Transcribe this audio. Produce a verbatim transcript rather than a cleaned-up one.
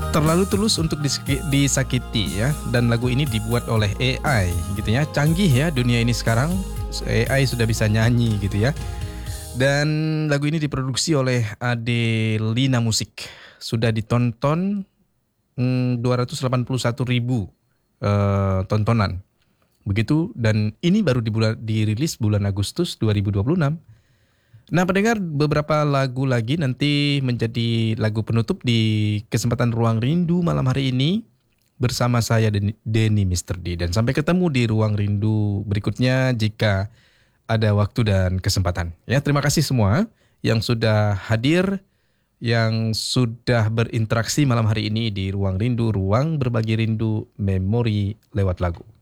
Terlalu tulus untuk disaki- disakiti ya, dan lagu ini dibuat oleh A I gitu ya. Canggih ya dunia ini sekarang, A I sudah bisa nyanyi gitu ya. Dan lagu ini diproduksi oleh Adelina Musik. Sudah ditonton mm, dua ratus delapan puluh satu ribu eh, tontonan. Begitu, dan ini baru di bulan, dirilis bulan Agustus dua ribu dua puluh enam. Nah, pendengar, beberapa lagu lagi nanti menjadi lagu penutup di kesempatan Ruang Rindu malam hari ini bersama saya Den- Denny Mister D. Dan sampai ketemu di Ruang Rindu berikutnya jika ada waktu dan kesempatan. Ya, terima kasih semua yang sudah hadir, yang sudah berinteraksi malam hari ini di Ruang Rindu, ruang berbagi rindu memori lewat lagu.